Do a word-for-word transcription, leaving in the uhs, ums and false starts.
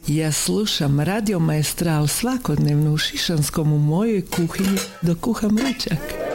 Ja slušam Radio Maestral svakodnevno u Šišanskom u mojoj kuhinji dok kuham ručak.